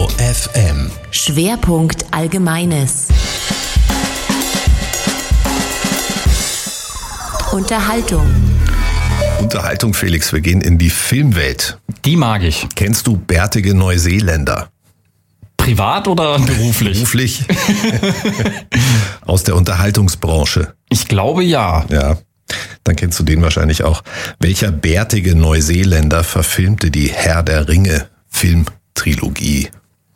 Ego FM. Schwerpunkt Allgemeines. Unterhaltung, Felix. Wir gehen in die Filmwelt. Die mag ich. Kennst du bärtige Neuseeländer? Privat oder beruflich? Beruflich. Aus der Unterhaltungsbranche. Ich glaube ja. Ja, dann kennst du den wahrscheinlich auch. Welcher bärtige Neuseeländer verfilmte die Herr der Ringe Filmtrilogie?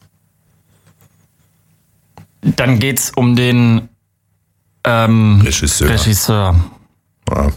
Dann geht's um den Regisseur. Ja.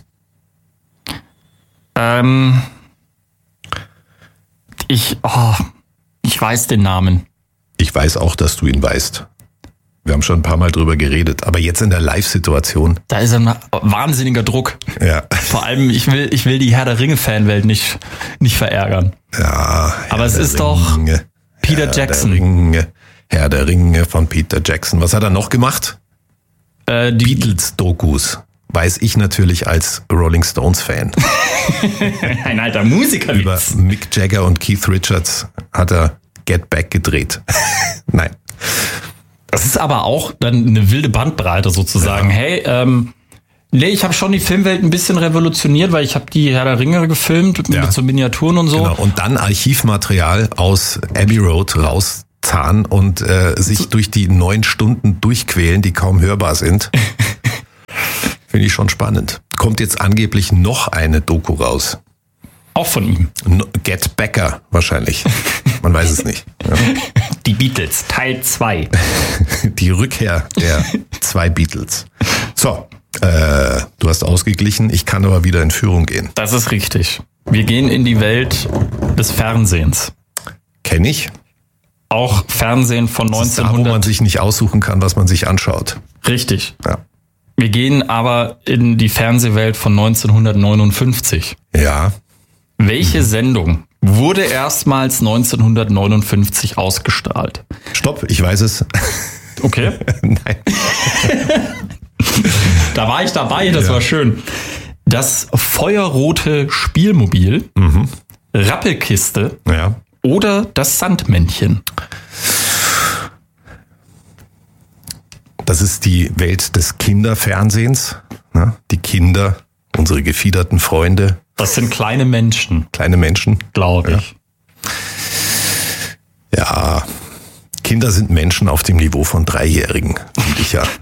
Ich weiß den Namen. Ich weiß auch, dass du ihn weißt. Wir haben schon ein paar Mal drüber geredet, aber jetzt in der Live-Situation. Da ist ein wahnsinniger Druck. Ja. Vor allem, ich will die Herr der Ringe-Fanwelt nicht verärgern. Ja. Aber es ist doch Peter Jackson. Herr der Ringe von Peter Jackson. Was hat er noch gemacht? Die Beatles-Dokus. Weiß ich natürlich als Rolling Stones-Fan. Ein alter Musiker. Über Mick Jagger und Keith Richards hat er Get Back gedreht. Nein. Das ist aber auch dann eine wilde Bandbreite sozusagen. Ja. Hey, ich habe schon die Filmwelt ein bisschen revolutioniert, weil ich habe die Herr der Ringe gefilmt mit so Miniaturen und so. Genau. Und dann Archivmaterial aus Abbey Road rauszahlen und sich durch die 9 Stunden durchquälen, die kaum hörbar sind. Finde ich schon spannend. Kommt jetzt angeblich noch eine Doku raus. Auch von ihm. Get Backer wahrscheinlich. Man weiß es nicht. Ja. Die Beatles, Teil 2. Die Rückkehr der 2 Beatles. So, du hast ausgeglichen. Ich kann aber wieder in Führung gehen. Das ist richtig. Wir gehen in die Welt des Fernsehens. Kenn ich. Auch Fernsehen von 1900. Da, wo man sich nicht aussuchen kann, was man sich anschaut. Richtig. Ja. Wir gehen aber in die Fernsehwelt von 1959. Ja. Welche Sendung wurde erstmals 1959 ausgestrahlt? Stopp, ich weiß es. Okay. Nein. Da war ich dabei, das war schön. Das feuerrote Spielmobil, Rappelkiste oder das Sandmännchen? Das ist die Welt des Kinderfernsehens. Ne? Die Kinder, unsere gefiederten Freunde. Das sind kleine Menschen. Kleine Menschen? Glaube ich. Ja, Kinder sind Menschen auf dem Niveau von 3-Jährigen, finde ich ja.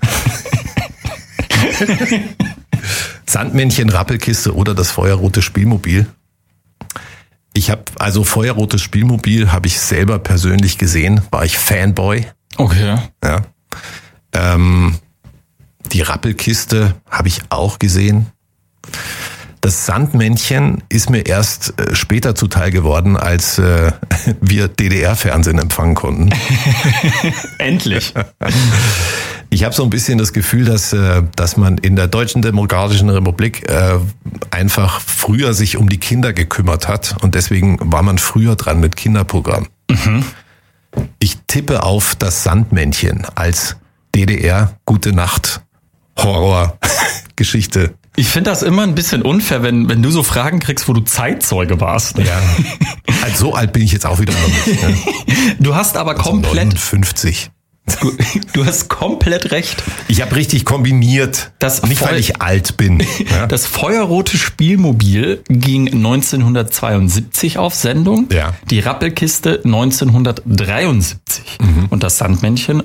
Sandmännchen, Rappelkiste oder das feuerrote Spielmobil. Feuerrotes Spielmobil habe ich selber persönlich gesehen, war ich Fanboy. Okay. Ja. Die Rappelkiste habe ich auch gesehen. Das Sandmännchen ist mir erst später zuteil geworden, als wir DDR-Fernsehen empfangen konnten. Endlich. Ich habe so ein bisschen das Gefühl, dass man in der Deutschen Demokratischen Republik einfach früher sich um die Kinder gekümmert hat und deswegen war man früher dran mit Kinderprogramm. Ich tippe auf das Sandmännchen als DDR Gute Nacht Horror-Geschichte. Ich finde das immer ein bisschen unfair, wenn du so Fragen kriegst, wo du Zeitzeuge warst. Ja. Also so alt bin ich jetzt auch wieder noch nicht. Ne? Du hast aber komplett 59. Du hast komplett recht. Ich habe richtig kombiniert. Nicht, weil ich alt bin. Ja? Das feuerrote Spielmobil ging 1972 auf Sendung. Ja. Die Rappelkiste 1973. Und das Sandmännchen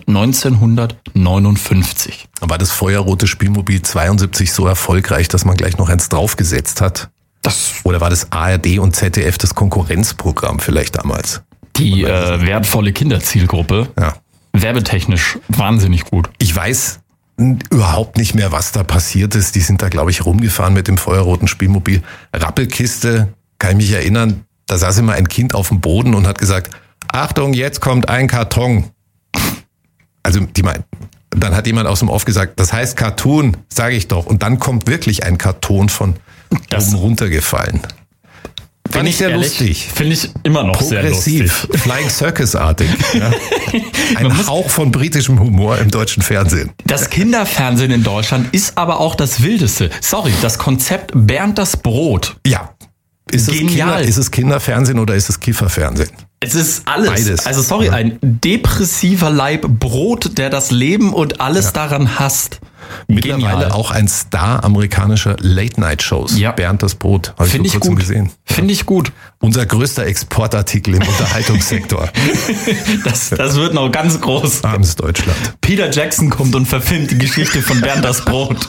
1959. War das feuerrote Spielmobil 72 so erfolgreich, dass man gleich noch eins draufgesetzt hat? Oder war das ARD und ZDF das Konkurrenzprogramm vielleicht damals? Die wertvolle Kinderzielgruppe. Ja. Werbetechnisch wahnsinnig gut. Ich weiß überhaupt nicht mehr, was da passiert ist. Die sind da, glaube ich, rumgefahren mit dem feuerroten Spielmobil. Rappelkiste, kann ich mich erinnern, da saß immer ein Kind auf dem Boden und hat gesagt, Achtung, jetzt kommt ein Karton. Also dann hat jemand aus dem Off gesagt, das heißt Cartoon, sage ich doch. Und dann kommt wirklich ein Karton von oben runtergefallen. Finde ich sehr lustig. Finde ich immer noch sehr lustig. Progressiv, Flying Circus-artig. Ja. Ein Hauch von britischem Humor im deutschen Fernsehen. Das Kinderfernsehen in Deutschland ist aber auch das Wildeste. Sorry, das Konzept Bernd das Brot. Ja. Ist es Kinderfernsehen oder ist es Kifferfernsehen? Es ist alles. Beides. Also sorry, ein depressiver Leib Brot, der das Leben und alles daran hasst. Mittlerweile Genial. auch ein Star amerikanischer Late-Night-Shows. Ja. Bernd das Brot. Habe ich Finde vor ich kurzem gut. gesehen. Finde ich gut. Unser größter Exportartikel im Unterhaltungssektor. Das wird noch ganz groß. Armes Deutschland. Peter Jackson kommt und verfilmt die Geschichte von Bernd das Brot.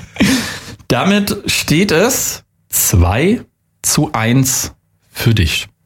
Damit steht es 2:1 für dich.